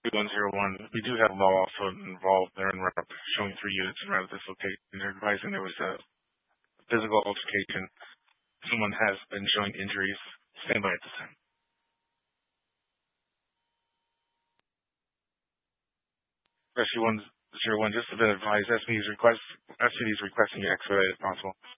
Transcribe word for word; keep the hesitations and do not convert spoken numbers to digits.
one zero one, we do have law also involved there in rep showing three units around this location. They're advising there was a physical altercation. Someone has been showing injuries. Stand by at this time. Rescue one zero one, just have been advised, S P D is request, S P D is requesting you expedite if possible.